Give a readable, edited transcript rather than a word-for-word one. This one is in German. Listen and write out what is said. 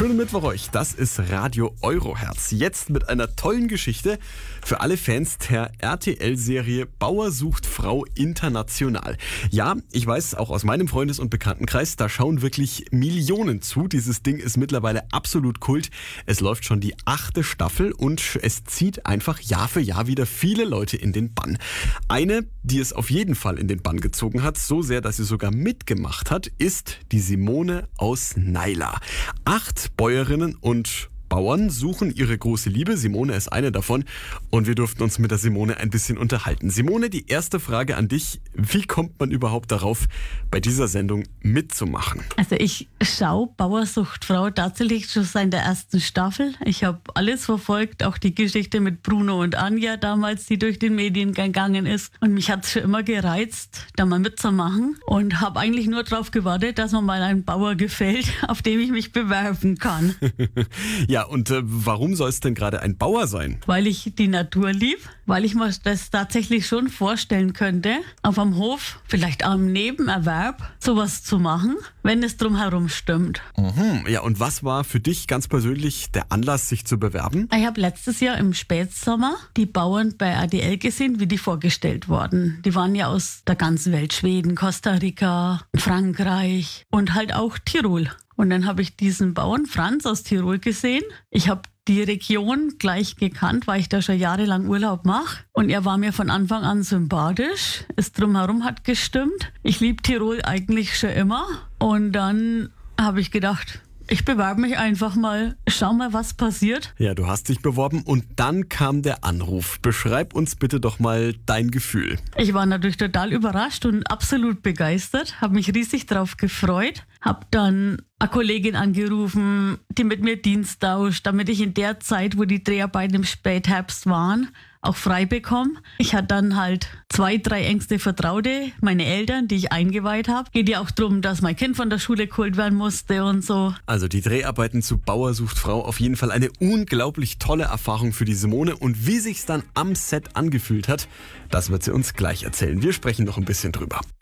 Schönen Mittwoch euch, das ist Radio Euroherz. Jetzt mit einer tollen Geschichte für alle Fans der RTL-Serie Bauer sucht Frau international. Ja, ich weiß, auch aus meinem Freundes- und Bekanntenkreis, da schauen wirklich Millionen zu. Dieses Ding ist mittlerweile absolut Kult. Es läuft schon die 8. Staffel und es zieht einfach Jahr für Jahr wieder viele Leute in den Bann. Eine, die es auf jeden Fall in den Bann gezogen hat, so sehr, dass sie sogar mitgemacht hat, ist die Simone aus Naila. 8 Bäuerinnen und Bauern suchen ihre große Liebe. Simone ist eine davon und wir durften uns mit der Simone ein bisschen unterhalten. Simone, die erste Frage an dich. Wie kommt man überhaupt darauf, bei dieser Sendung mitzumachen? Also ich schaue Bauer sucht Frau tatsächlich schon seit der ersten Staffel. Ich habe alles verfolgt, auch die Geschichte mit Bruno und Anja damals, die durch den Medien gegangen ist. Und mich hat es schon immer gereizt, da mal mitzumachen. Und habe eigentlich nur darauf gewartet, dass mir mal ein Bauer gefällt, auf dem ich mich bewerben kann. Ja, und warum soll es denn gerade ein Bauer sein? Weil ich die Natur lieb, weil ich mir das tatsächlich schon vorstellen könnte, auf einem Hof, vielleicht auch im Nebenerwerb, sowas zu machen, wenn es drumherum stimmt. Ja, und was war für dich ganz persönlich der Anlass, sich zu bewerben? Ich habe letztes Jahr im Spätsommer die Bauern bei RTL gesehen, wie die vorgestellt wurden. Die waren ja aus der ganzen Welt, Schweden, Costa Rica, Frankreich und halt auch Tirol. Und dann habe ich diesen Bauern Franz aus Tirol gesehen. Ich habe die Region gleich gekannt, weil ich da schon jahrelang Urlaub mache. Und er war mir von Anfang an sympathisch. Das Drumherum hat gestimmt. Ich liebe Tirol eigentlich schon immer. Und dann habe ich gedacht, ich bewerbe mich einfach mal, schau mal, was passiert. Ja, du hast dich beworben und dann kam der Anruf. Beschreib uns bitte doch mal dein Gefühl. Ich war natürlich total überrascht und absolut begeistert, habe mich riesig drauf gefreut, habe dann eine Kollegin angerufen, die mit mir Dienst tauscht, damit ich in der Zeit, wo die Dreharbeiten im Spätherbst waren, auch frei bekomme. Ich hatte dann halt 2, 3 engste Vertraute, meine Eltern, die ich eingeweiht habe. Geht ja auch darum, dass mein Kind von der Schule geholt werden musste und so. Also die Dreharbeiten zu Bauer sucht Frau, auf jeden Fall eine unglaublich tolle Erfahrung für die Simone. Und wie sich's dann am Set angefühlt hat, das wird sie uns gleich erzählen. Wir sprechen noch ein bisschen drüber.